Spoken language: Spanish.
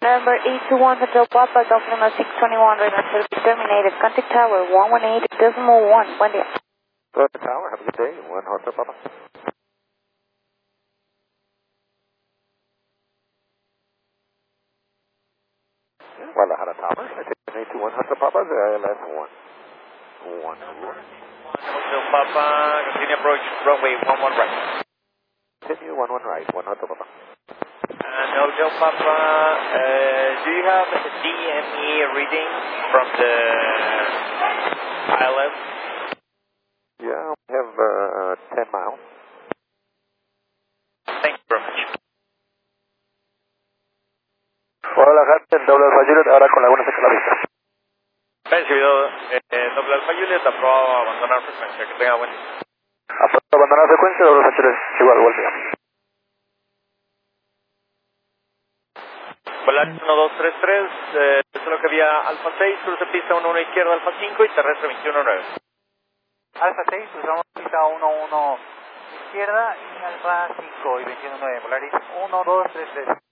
Number 821 Hotel Papa, Dolphin 621, radar service terminated. Contact Tower 118.1. Buen día. Contact Tower, have a good day. 1 Hotel Papa. Guadalajara Tower, attention 821 Hotel Papa, last 1. 1 Hotel Papa, continue approach runway 11 right. Continue 11 right, 1 Hotel Papa. And Hotel Papa, do you have a DME reading from the ILS? Yeah, we have 10 miles. Thank you very much. Guadalajara, doble Alfa Juliet, ahora con Laguna Seca a la vista. Recibido, doble Alfa Juliet, aprobado abandonar frecuencia. Que tenga buen día. Aprobado abandonar frecuencia, doble Alfa Juliet, igual, buen día. Volar 1233, solo que había Alfa 6, cruce pista 11 izquierda, Alfa 5 y terrestre 219. Alfa 6, cruzamos pista 11 izquierda y Alfa 5 y 219, Volaris 1233.